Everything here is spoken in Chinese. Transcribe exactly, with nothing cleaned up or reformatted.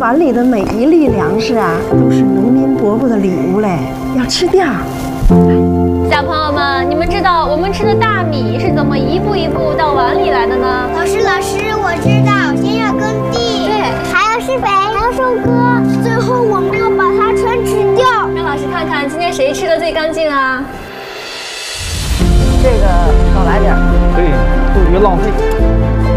碗里的每一粒粮食啊，都是农民伯伯的礼物嘞，要吃掉。 小朋友们，你们知道我们吃的大米是怎么一步一步到碗里来的呢？ 老师，老师，我知道，先要耕地，对，还要施肥，还要收割，最后我们要把它全吃掉。 让老师看看今天谁吃的最干净啊？ 这个少来点， 对，都别浪费。